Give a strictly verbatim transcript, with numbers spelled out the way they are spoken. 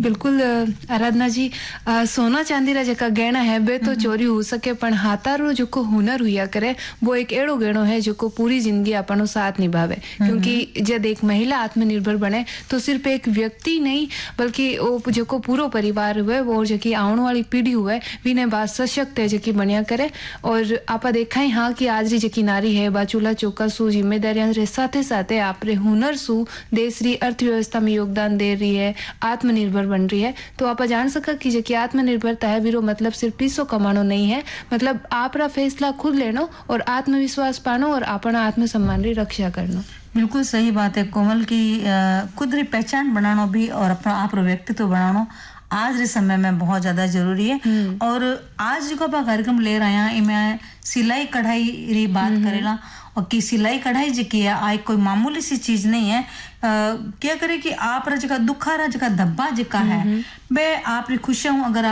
बिल्कुल आराधना जी, आ, सोना चांदी रा जका गहना है बे तो चोरी हो सके, पण हाथारो जो हुनर हुआ करे वो एक एड़ो गहनो है जो पूरी जिंदगी अपन साथ निभावे। क्योंकि जब एक महिला आत्मनिर्भर बने तो सिर्फ एक व्यक्ति नहीं बल्कि वो जो पूरो परिवार हुए वो जकी आने वाली पीढ़ी हुए विने बात सशक्त है जकी बनिया करे। और आप देखा ही हाँ कि आज री जकी नारी है बा चूल्हा चौका सु जिम्मेदारियां रे साथे साथे आपरे हुनर सु देश री अर्थव्यवस्था में योगदान दे रही है, आत्मनिर्भर बन रही है। तो आप जान सका कि जकी आत्मनिर्भरता है वीरो मतलब सिर्फ पैसो कमानो नहीं है, मतलब आपरा फैसला खुद लेनो और आत्मविश्वास पानो और अपना आत्मसम्मान री रक्षा करनो। बिल्कुल सही बात है कोमल की खुद री पहचान बनानो भी और अपना आप रो व्यक्तित्व बनानो आज के समय में बहुत ज्यादा जरूरी है। और आज जो आप कार्यक्रम ले रहे हैं इनमें सिलाई कढ़ाई री बात करेला और कि सिलाई कढ़ाई जी की है आज कोई मामूली सी चीज नहीं है। आ, क्या करे कि आप जगह दुखा रहा जगह धब्बा जिका है बे आप खुशियां अगर